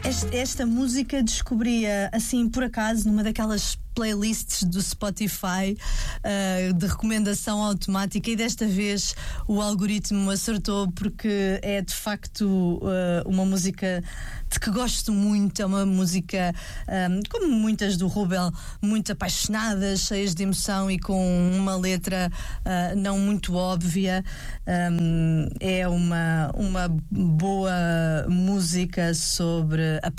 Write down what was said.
Esta música descobria assim por acaso numa daquelas playlists do Spotify de recomendação automática, e desta vez o algoritmo acertou, porque é de facto uma música de que gosto muito. É uma música, como muitas do Rubel, muito apaixonadas, cheias de emoção e com uma letra não muito óbvia. É uma boa música sobre a